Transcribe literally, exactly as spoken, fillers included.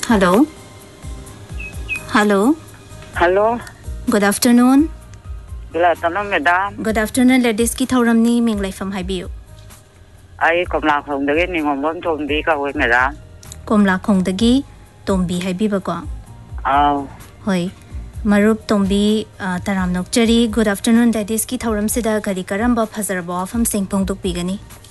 Hello. Hello. Hello. Good afternoon. Good afternoon, madam. Good afternoon, ladies. Ki thauramni minglai fam haibiu. I Komla Khongdagi Ningomon Tombi ka with madam. Komla Khongdagi Tombi haibiba ko. Oh. Hoi. Marup Tombi taram nokchari. Good afternoon, ladies. Ki thauram sida gari karamba phazarba fam singpong tuk bigani.